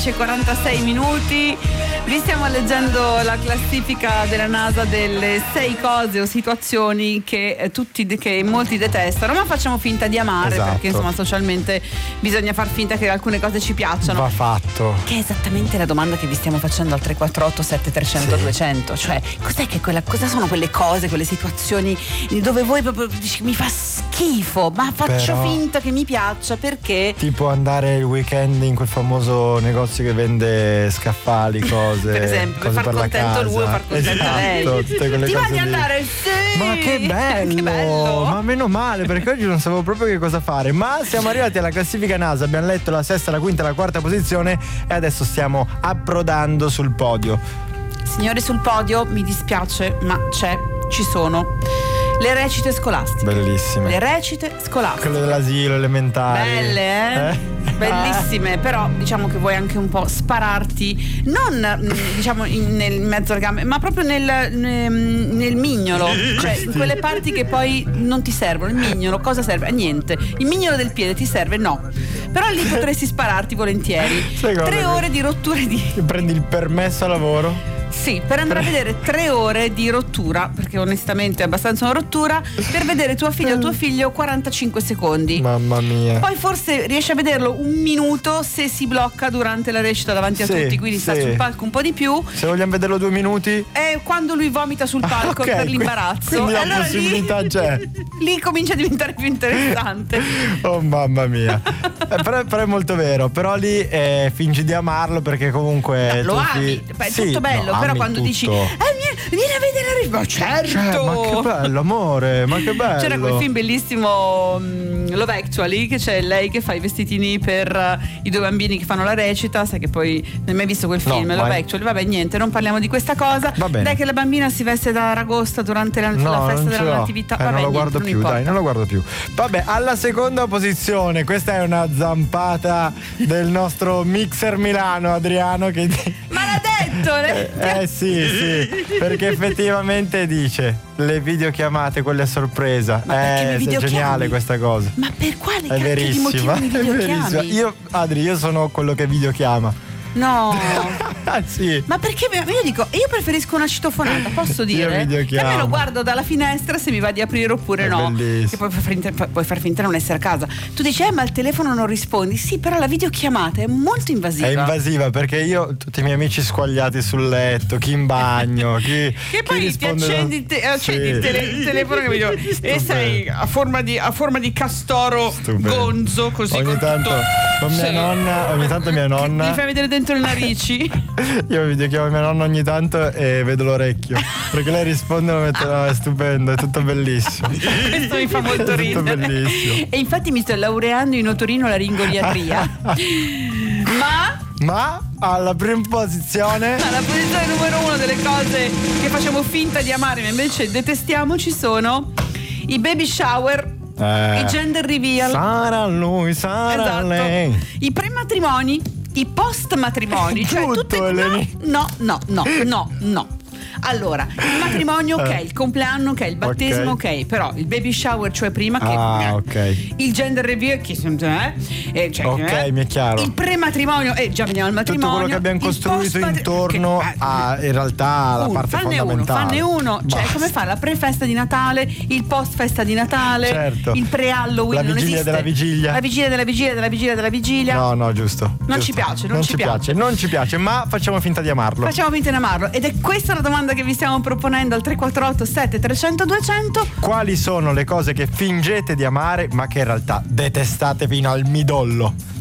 11:46. Vi stiamo leggendo la classifica della NASA delle 6 cose o situazioni che molti detestano, ma facciamo finta di amare, esatto. Perché insomma socialmente bisogna far finta che alcune cose ci piacciono. Va fatto. Che è esattamente la domanda che vi stiamo facendo al 348 7300 200. Cioè, cosa sono quelle cose, quelle situazioni dove voi proprio dici mi fa schifo, ma faccio finta che mi piaccia, perché tipo andare il weekend in quel famoso negozio che vende scaffali, cose per esempio, cose per far contento lui o far contenta lei. Tutte quelle ti cose va di lì. andare? Sì! Ma che bello! Che bello! Ma meno male, perché oggi non sapevo proprio che cosa fare. Ma siamo arrivati alla classifica NASA, abbiamo letto la sesta, la quinta e la quarta posizione e adesso stiamo approdando sul podio. Signori, sul podio, mi dispiace, ma ci sono le recite scolastiche. Bellissime. Le recite scolastiche. Quelle dell'asilo elementare. Belle, bellissime, però diciamo che vuoi anche un po' spararti, non diciamo nel mezzo alle gambe, ma proprio nel mignolo, cioè in quelle parti che poi non ti servono. Il mignolo cosa serve? A niente. Il mignolo del piede ti serve? No. Però lì potresti spararti volentieri. 3 ore di rotture di... Prendi il permesso a lavoro? Sì, per andare a vedere 3 ore di rottura, perché onestamente è abbastanza una rottura, per vedere tuo figlio 45 secondi. Mamma mia. Poi forse riesci a vederlo 1 minuto se si blocca durante la recita davanti a tutti, quindi sta sul palco un po' di più. Se vogliamo vederlo 2 minuti? È quando lui vomita sul palco per l'imbarazzo. Quindi la allora possibilità c'è. Lì comincia a diventare più interessante. Oh mamma mia. Però è molto vero. Però lì fingi di amarlo, perché comunque lo ami, è tutto bello. Però quando tutto. dici vieni a vedere la riva, certo, ma che bello, amore, ma che bello. C'era quel film bellissimo Love Actually, che c'è lei che fa i vestitini per i 2 bambini che fanno la recita. Sai che poi non hai mai visto quel film, Love Actually? Vabbè, niente, non parliamo di questa cosa. Dai, che la bambina si veste da aragosta durante la festa della natività. Vabbè, non lo guardo più, dai, non lo guardo più. Vabbè, alla seconda posizione, questa è una zampata del nostro mixer Milano, Adriano, che ma l'ha detto, sì, perché effettivamente dice le videochiamate, quelle a sorpresa. È geniale questa cosa. Ma per quale è verissima, di motivo mi videochiami? Io sono quello che videochiama. No. Sì. Ma perché io preferisco una citofonata, posso dire? Che almeno guardo dalla finestra se mi va di aprire oppure no. Bellissimo. Che puoi far finta di non essere a casa. Tu dici ma al telefono non rispondi. Sì, però la videochiamata è molto invasiva. È invasiva perché io, tutti i miei amici squillaati sul letto, chi in bagno, chi che poi chi ti accendi il telefono e sei a forma di castoro gonzo, così. Ogni tanto mia nonna mi fai vedere dentro le narici. Io videochiamo mia nonna ogni tanto e vedo l'orecchio, perché lei risponde e lo mette, no, è stupendo, è tutto bellissimo. Questo mi fa molto ridere. Bellissimo. E infatti mi sto laureando in otorinolaringoloiatria. Ma alla prima posizione numero 1 delle cose che facciamo finta di amare ma invece detestiamo ci sono i baby shower, i gender reveal, sarà lui, sarà lei, i prematrimoni, i post matrimoni, cioè tutte no. Allora, il matrimonio ok, il compleanno ok, il battesimo ok, però il baby shower, cioè prima il gender reveal mi è chiaro. Il prematrimonio già veniamo al matrimonio. Tutto quello che abbiamo costruito intorno a in realtà la parte fondamentale. Fanne uno, cioè come fa la pre-festa di Natale, il post-festa di Natale, certo. Il pre-Halloween, la vigilia della vigilia. La vigilia della vigilia. No, giusto. Non ci piace, ma facciamo finta di amarlo. Ed è questa la domanda che vi stiamo proponendo al 348 7300 200. Quali sono le cose che fingete di amare ma che in realtà detestate fino al midollo?